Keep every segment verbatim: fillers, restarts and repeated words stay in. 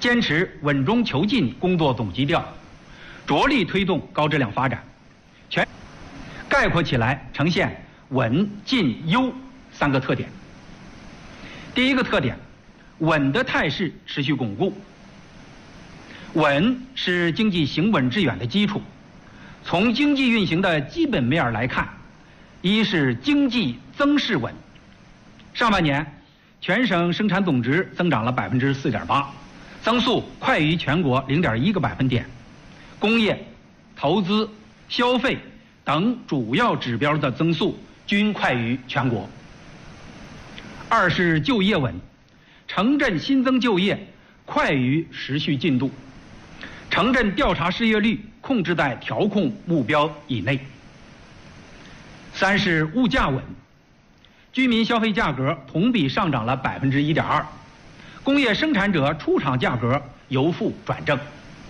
坚持稳中求进工作总基调，着力推动高质量发展。全概括起来呈现稳、进、优三个特点。第一个特点，稳的态势持续巩固。稳是经济行稳致远的基础。从经济运行的基本面来看，一是经济增势稳。上半年，全省生产总值增长了百分之四点八，增速快于全国零点一个百分点。工业、投资、消费等主要指标的增速均快于全国。二是就业稳，城镇新增就业快于时序进度，城镇调查失业率控制在调控目标以内。三是物价稳，居民消费价格同比上涨了百分之一点二，工业生产者出厂价格由负转正。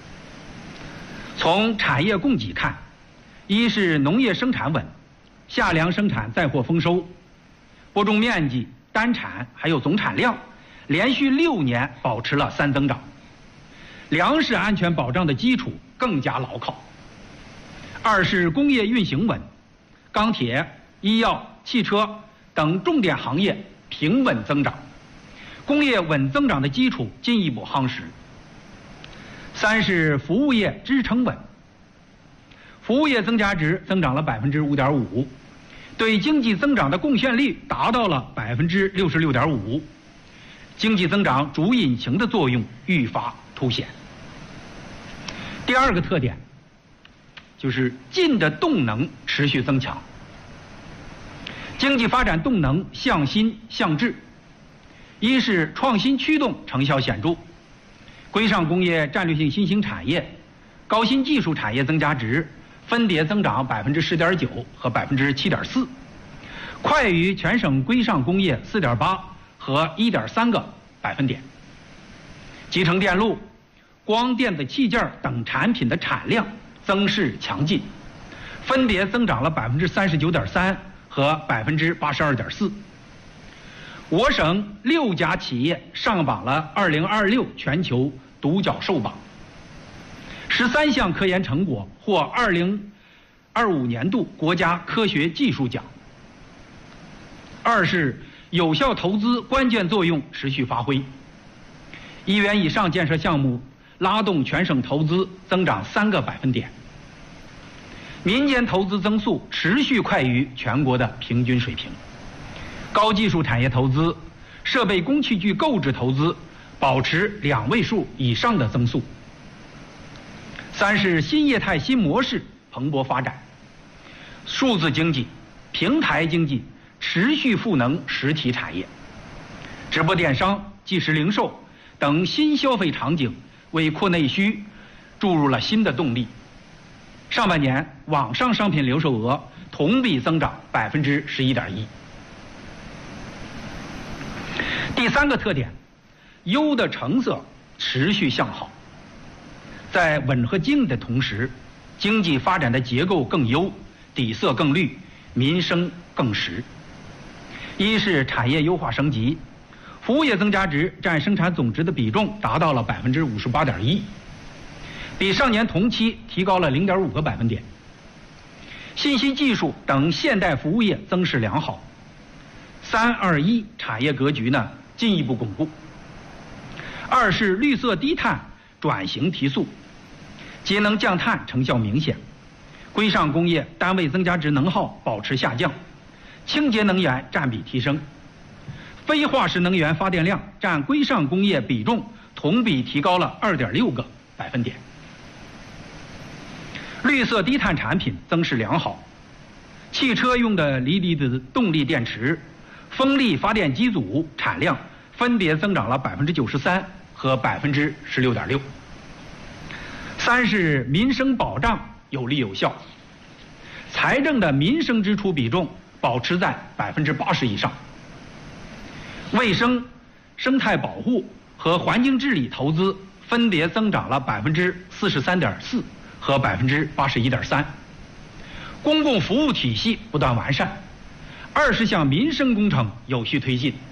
从产业供给看，一是农业生产稳，夏粮生产载货丰收，播种面积、单产还有总产量连续六年保持了三增长，粮食安全保障的基础更加牢靠。二是工业运行稳，钢铁、医药、汽车等重点行业平稳增长，工业稳增长的基础进一步夯实。三是服务业支撑稳，服务业增加值增长了百分之五点五，对经济增长的贡献率达到了百分之六十六点五，经济增长主引擎的作用愈发凸显。第二个特点就是进的动能持续增强，经济发展动能向新向质，一是创新驱动成效显著，规上工业战略性新兴产业、高新技术产业增加值分别增长百分之十点九和百分之七点四，快于全省规上工业四点八和一点三个百分点。集成电路、光电子器件等产品的产量增势强劲，分别增长了百分之三十九点三和百分之八十二点四。我省六家企业上榜了二零二六全球独角兽榜，十三项科研成果获二零二五年度国家科学技术奖。二是有效投资关键作用持续发挥，一元以上建设项目拉动全省投资增长三个百分点，民间投资增速持续快于全国的平均水平，高技术产业投资、设备工器具购置投资保持两位数以上的增速。三是新业态新模式蓬勃发展，数字经济、平台经济持续赋能实体产业，直播电商、即时零售等新消费场景为扩内需注入了新的动力。上半年网上商品零售额同比增长百分之十一点一。第三个特点，优的成色持续向好，在稳和进的同时，经济发展的结构更优，底色更绿，民生更实。一是产业优化升级，服务业增加值占生产总值的比重达到了百分之五十八点一，比上年同期提高了零点五个百分点。信息技术等现代服务业增势良好，三二一产业格局呢进一步巩固。二是绿色低碳转型提速，节能降碳成效明显，规上工业单位增加值能耗保持下降，清洁能源占比提升，非化石能源发电量占规上工业比重同比提高了二点六个百分点。绿色低碳产品增势良好，汽车用的锂离子动力电池、风力发电机组产量分别增长了百分之九十三和百分之十六点六。三是民生保障有力有效，财政的民生支出比重保持在百分之八十以上，卫生、生态保护和环境治理投资分别增长了百分之四十三点四和百分之八十一点三。公共服务体系不断完善，二十项民生工程有序推进。